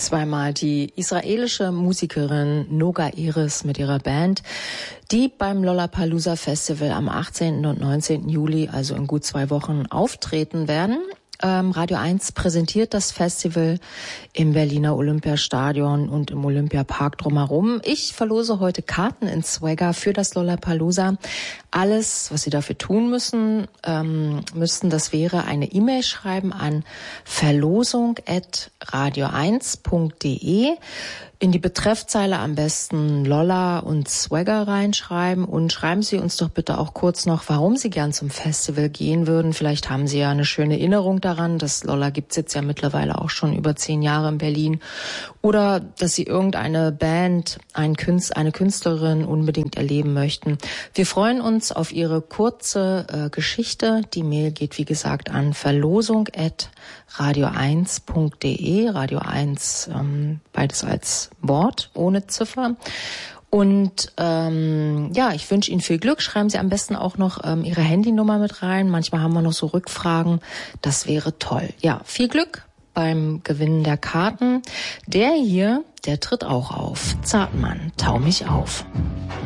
zweimal die israelische Musikerin Noga Iris mit ihrer Band, die beim Lollapalooza Festival am 18. und 19. Juli, also in gut 2 Wochen, auftreten werden. Radio 1 präsentiert das Festival im Berliner Olympiastadion und im Olympiapark drumherum. Ich verlose heute Karten in Swagger für das Lollapalooza. Alles, was Sie dafür tun müssten, das wäre eine E-Mail schreiben an verlosung@radio1.de. In die Betreffzeile am besten Lolla und Swagger reinschreiben und schreiben Sie uns doch bitte auch kurz noch, warum Sie gern zum Festival gehen würden. Vielleicht haben Sie ja eine schöne Erinnerung daran. Das Lolla gibt's jetzt ja mittlerweile auch schon über 10 Jahre in Berlin. Oder dass Sie irgendeine Band, eine Künstlerin unbedingt erleben möchten. Wir freuen uns auf Ihre kurze Geschichte. Die Mail geht, wie gesagt, an verlosung@radio1.de. Radio 1, beides als Wort, ohne Ziffer. Und ich wünsche Ihnen viel Glück. Schreiben Sie am besten auch noch Ihre Handynummer mit rein. Manchmal haben wir noch so Rückfragen. Das wäre toll. Ja, viel Glück beim Gewinnen der Karten. Der hier, der tritt auch auf. Zartmann, tau mich auf.